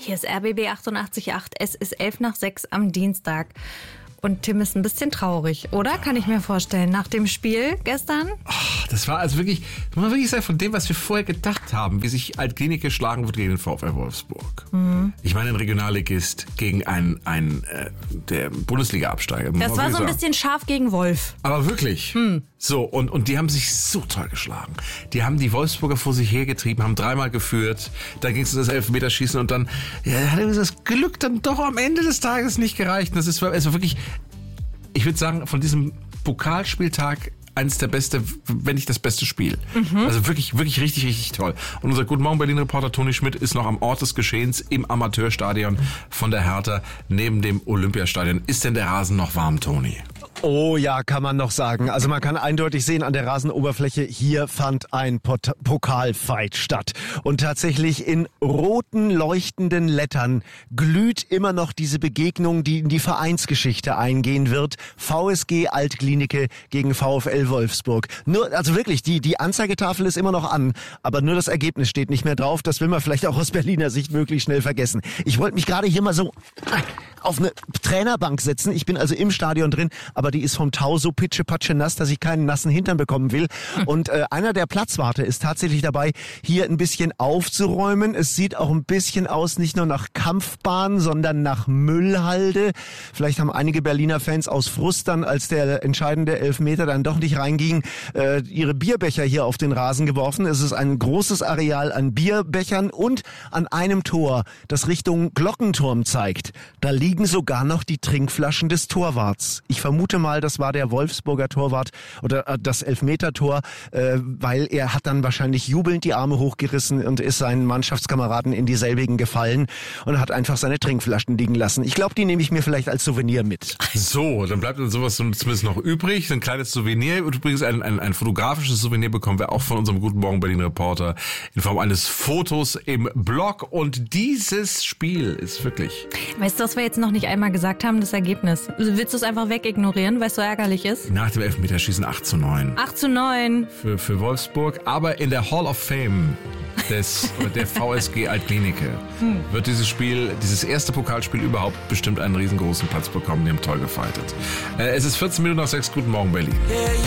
Hier ist RBB 88.8. Es ist 5:11 am Dienstag. Und Tim ist ein bisschen traurig, oder? Kann ich mir vorstellen. Nach dem Spiel gestern? Das war also wirklich, muss man wirklich sagen, von dem, was wir vorher gedacht haben, wie sich Alt-Klinike schlagen wird gegen den VfL Wolfsburg. Ich meine, ein Regionalligist gegen der Bundesliga-Absteiger. Das war so ein bisschen scharf gegen Wolf. Aber wirklich. So, und die haben sich so toll geschlagen. Die haben die Wolfsburger vor sich hergetrieben, haben 3-mal geführt. Dann ging es in das Elfmeterschießen und dann hat das Glück dann doch am Ende des Tages nicht gereicht. Und es war wirklich, ich würde sagen, von diesem Pokalspieltag eines der beste, wenn nicht das beste Spiel. Also wirklich, wirklich richtig, richtig toll. Und unser Guten Morgen Berlin-Reporter Toni Schmidt ist noch am Ort des Geschehens im Amateurstadion von der Hertha neben dem Olympiastadion. Ist denn der Rasen noch warm, Toni? Oh ja, kann man noch sagen. Also man kann eindeutig sehen an der Rasenoberfläche, hier fand ein Pokalfight statt. Und tatsächlich in roten, leuchtenden Lettern glüht immer noch diese Begegnung, die in die Vereinsgeschichte eingehen wird. VSG Alt-Klinike gegen VfL Wolfsburg. Nur, also wirklich, die Anzeigetafel ist immer noch an, aber nur das Ergebnis steht nicht mehr drauf. Das will man vielleicht auch aus Berliner Sicht möglichst schnell vergessen. Ich wollte mich gerade hier mal so auf eine Trainerbank setzen. Ich bin also im Stadion drin, aber die ist vom Tau so pitschepatsche nass, dass ich keinen nassen Hintern bekommen will. Und einer der Platzwarte ist tatsächlich dabei, hier ein bisschen aufzuräumen. Es sieht auch ein bisschen aus, nicht nur nach Kampfbahn, sondern nach Müllhalde. Vielleicht haben einige Berliner Fans aus Frust dann, als der entscheidende Elfmeter dann doch nicht reinging, ihre Bierbecher hier auf den Rasen geworfen. Es ist ein großes Areal an Bierbechern und an einem Tor, das Richtung Glockenturm zeigt. Da liegen sogar noch die Trinkflaschen des Torwarts. Ich vermute mal, das war der Wolfsburger Torwart oder das Elfmetertor, weil er hat dann wahrscheinlich jubelnd die Arme hochgerissen und ist seinen Mannschaftskameraden in dieselbigen gefallen und hat einfach seine Trinkflaschen liegen lassen. Ich glaube, die nehme ich mir vielleicht als Souvenir mit. So, dann bleibt uns sowas zumindest noch übrig. Ein kleines Souvenir. Übrigens ein fotografisches Souvenir bekommen wir auch von unserem Guten Morgen Berlin-Reporter in Form eines Fotos im Blog. Und dieses Spiel ist wirklich... Weißt du, was wir jetzt noch nicht einmal gesagt haben, das Ergebnis? Willst du es einfach wegignorieren, weil es so ärgerlich ist? Nach dem Elfmeterschießen 8:9. 8:9. Für Wolfsburg, aber in der Hall of Fame der VSG Alt-Klinike wird dieses erste Pokalspiel überhaupt bestimmt einen riesengroßen Platz bekommen. Die haben toll gefightet. Es ist 14 Minuten nach 6. Guten Morgen, Berlin.